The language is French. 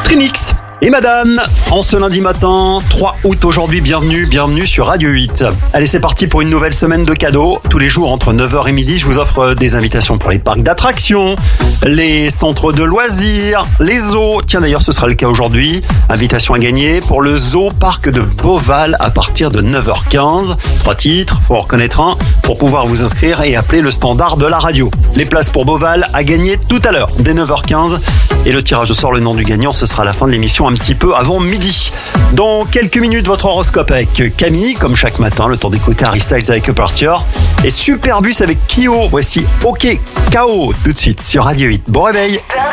Trinix et Madame, en ce lundi matin, 3 août aujourd'hui, bienvenue sur Radio 8. Allez, c'est parti pour une nouvelle semaine de cadeaux. Tous les jours, entre 9h et midi, je vous offre des invitations pour les parcs d'attractions, les centres de loisirs, les zoos. Tiens, d'ailleurs, ce sera le cas aujourd'hui. Invitation à gagner pour le zoo parc de Beauval à partir de 9h15. 3 titres, faut en reconnaître un, pour pouvoir vous inscrire et appeler le standard de la radio. Les places pour Beauval à gagner tout à l'heure, dès 9h15. Et le tirage au sort, le nom du gagnant, ce sera à la fin de l'émission, un petit peu avant midi. Dans quelques minutes, votre horoscope avec Camille, comme chaque matin, le temps d'écouter Harry Styles avec Aperture. Et Superbus avec Kyo. Voici OK KO tout de suite sur Radio 8. Bon réveil.